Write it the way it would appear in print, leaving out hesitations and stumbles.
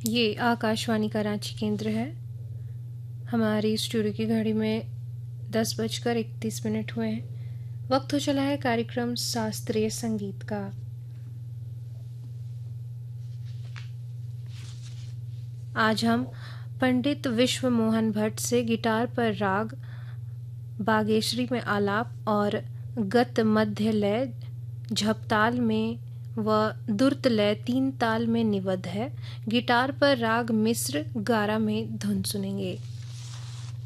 ये आकाशवाणी का रांची केंद्र है। हमारी स्टूडियो की घड़ी में 10:31 हुए हैं। वक्त हो चला है कार्यक्रम शास्त्रीय संगीत का। आज हम पंडित विश्व मोहन भट्ट से गिटार पर राग बागेश्वरी में आलाप और गत मध्य लय झपताल में व दुर्त लय 3 ताल में निबद्ध है। गिटार पर राग मिस्र गारा में धुन सुनेंगे।